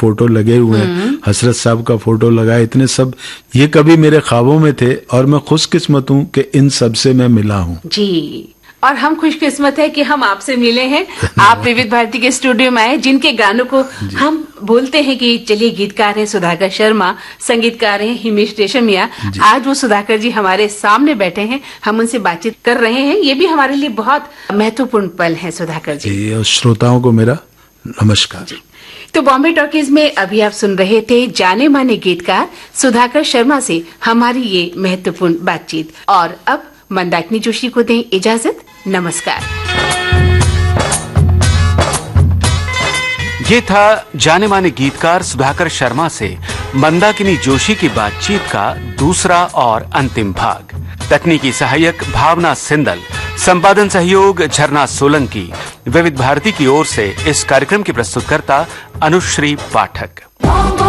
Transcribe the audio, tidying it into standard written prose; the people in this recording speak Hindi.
फोटो लगे हुए हैं, हसरत साहब का फोटो लगा, इतने सब ये कभी मेरे ख्वाबों में थे और मैं खुशकिस्मत हूँ कि इन सब से मैं मिला हूँ जी। और हम खुशकिस्मत है कि हम आपसे मिले हैं। आप विविध भारती के स्टूडियो में आए, जिनके गानों को हम बोलते हैं कि चलिए गीतकार हैं सुधाकर शर्मा, संगीतकार हैं हिमेश रेशमिया। आज वो सुधाकर जी हमारे सामने बैठे हैं, हम उनसे बातचीत कर रहे हैं। ये भी हमारे लिए बहुत महत्वपूर्ण पल है सुधाकर जी। और श्रोताओं को मेरा नमस्कार जी। तो बॉम्बे टॉकीज में अभी आप सुन रहे थे जाने माने गीतकार सुधाकर शर्मा से हमारी ये महत्वपूर्ण बातचीत। और अब मंदाकिनी जोशी को दें इजाजत। नमस्कार। ये था जाने माने गीतकार सुधाकर शर्मा से मंदाकिनी जोशी की बातचीत का दूसरा और अंतिम भाग। तकनीकी सहायक भावना सिंदल, संपादन सहयोग झरना सोलंकी। विविध भारती की ओर से इस कार्यक्रम की प्रस्तुतकर्ता अनुश्री पाठक।